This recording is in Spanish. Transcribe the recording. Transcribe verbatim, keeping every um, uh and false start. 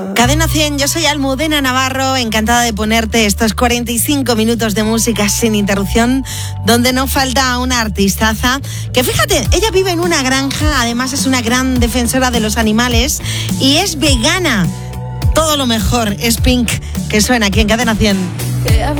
Cadena cien, yo soy Almudena Navarro, encantada de ponerte estos cuarenta y cinco minutos de música sin interrupción, donde no falta una artistaza, que fíjate, ella vive en una granja, además es una gran defensora de los animales y es vegana. Todo lo mejor es Pink, que suena aquí en Cadena cien.